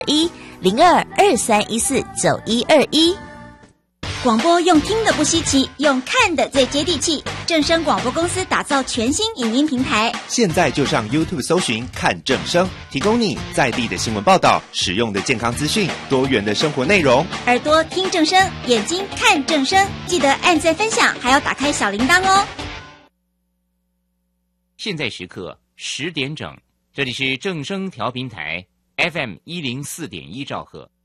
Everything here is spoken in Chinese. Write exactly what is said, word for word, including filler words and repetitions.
一零二二三一四九一二一。 广播用听的不稀奇，用看的最接地气。正声广播公司打造全新影音平台， 现在就上 YouTube 搜寻看正声，提供你在地的新闻报道、实用的健康资讯、多元的生活内容。 耳朵听正声，眼睛看正声，记得按赞分享，还要打开小铃铛哦。 现在时刻十点整，这里是正声调频台 F M 一零四点一兆赫。